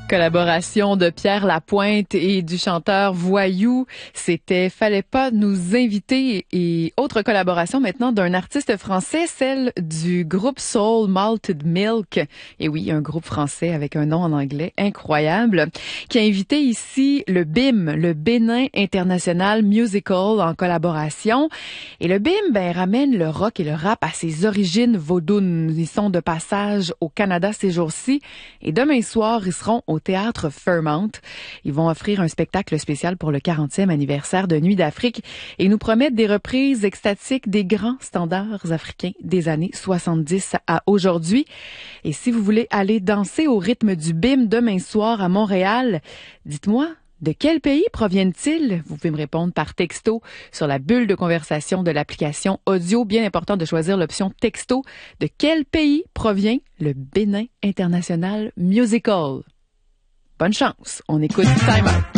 Collaboration de Pierre Lapointe et du chanteur Voyou, c'était Fallait pas nous inviter. Et autre collaboration maintenant d'un artiste français, celle du groupe soul Malted Milk. Et oui, un groupe français avec un nom en anglais incroyable, qui a invité ici le BIM, le Bénin International Musical, en collaboration. Et le BIM, ramène le rock et le rap à ses origines vaudounes. Ils sont de passage au Canada ces jours-ci. Et demain soir, ils seront au Théâtre Fairmount. Ils vont offrir un spectacle spécial pour le 40e anniversaire de Nuit d'Afrique et nous promettent des reprises extatiques des grands standards africains des années 70 à aujourd'hui. Et si vous voulez aller danser au rythme du BIM demain soir à Montréal, dites-moi, de quel pays proviennent-ils? Vous pouvez me répondre par texto sur la bulle de conversation de l'application audio. Bien important de choisir l'option texto. De quel pays provient le Bénin International Musical? Bonne chance. On écoute Time Out.